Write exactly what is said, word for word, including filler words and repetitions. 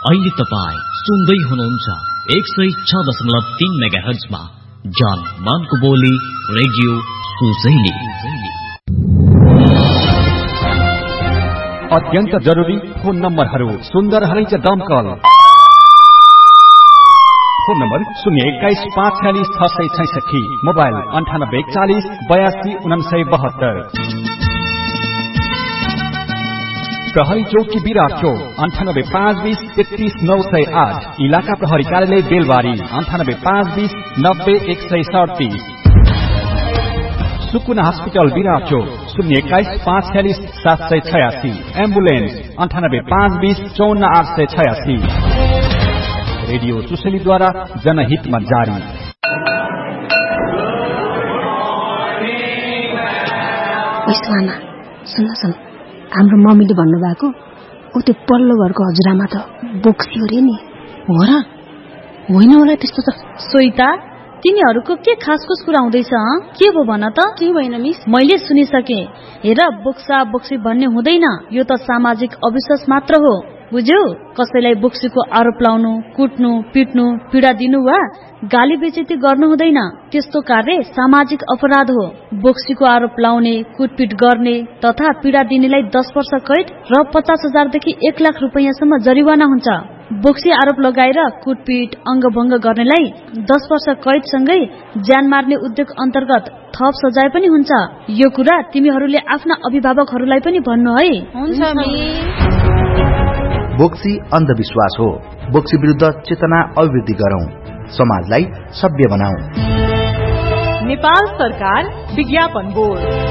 अहिले तपाईँ सुन्दै हुनुहुन्छ एक सय छ दशमलव तीन मेगा हर्जमा जन मनको बोली रेडियो सुजैली। अत्यन्त जरुरी फोन नम्बरहरू सुन्दर हरैच दमकल। फोन नम्बर शून्य एक्काइस पाँच छ्यालिस छ सय छैसठी, मोबाइल अन्ठानब्बे एकचालिस बयासी उनासय बहत्तर। प्रहरी चौकी विराट चौक अन्ठानब्बे पाँच बीस तेत्तीस नौ सय आठ, इलाका प्रहरी कार्यालय बेलबारी अन्ठानब्बे पाँच बीस नब्बे एक सय सडतिस। सुकुना हस्पिटल विराट चौक शून्य एक्काइस पाँच छ्यालिस सात सय छयासी, एम्बुलेन्स अन्ठानब्बे पाँच बीस चौन्न आठ सय छयासी। रेडियो सुसेलीद्वारा जनहितमा जारी। आमा सुन्न सुन, हाम्रो मम्मीले भन्नुभएको ऊ त्यो पल्लो घरको हजुरआमा त बोक्सी अरे नि। हो र? होइन होला त्यस्तो त। सोइता, तिनीहरूको के खासखुस कुरा हुँदैछ? के भो भन त? के भएन मिस? मैले सुनिसके। हेर, बोक्सा बोक्सी भन्ने हुँदैन, यो त सामाजिक अविश्वास मात्र हो, बुझ्यौ? कसैलाई बोक्सीको आरोप लाउनु, कुट्नु, पिट्नु, पीडा दिनु वा गाली बेइज्जती गर्नु हुँदैन। त्यस्तो कार्य सामाजिक अपराध हो। बोक्सीको आरोप लाउने, कुटपिट गर्ने तथा पीडा दिनेलाई दस वर्ष कैद र पचास हजारदेखि एक लाख रुपियाँसम्म जरिवाना हुन्छ। बोक्सी आरोप लगाएर कुटपिट अङ्गभङ्ग गर्नेलाई दस वर्ष कैदसँगै ज्यान मार्ने उद्योग अन्तर्गत थप सजाय पनि हुन्छ। यो कुरा तिमीहरूले आफ्ना अभिभावकहरूलाई पनि भन्नु है। हुन्छ मिस। बोक्सी अन्धविश्वास हो। बोक्सी विरुद्ध चेतना अभिवृद्धि गरौं, समाजलाई सभ्य बनाऊ। नेपाल सरकार विज्ञापन बोर्ड।